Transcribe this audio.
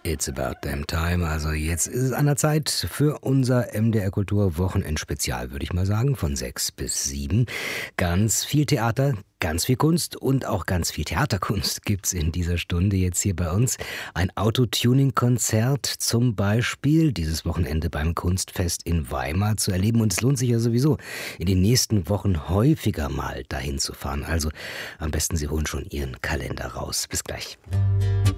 It's about damn time. Also jetzt ist es an der Zeit für unser MDR Kultur Wochenendspezial, würde ich mal sagen, von 6 bis 7. Ganz viel Theater, ganz viel Kunst und auch ganz viel Theaterkunst gibt's in dieser Stunde jetzt hier bei uns. Ein Autotuning-Konzert zum Beispiel dieses Wochenende beim Kunstfest in Weimar zu erleben. Und es lohnt sich ja sowieso, in den nächsten Wochen häufiger mal dahin zu fahren. Also am besten Sie holen schon Ihren Kalender raus. Bis gleich.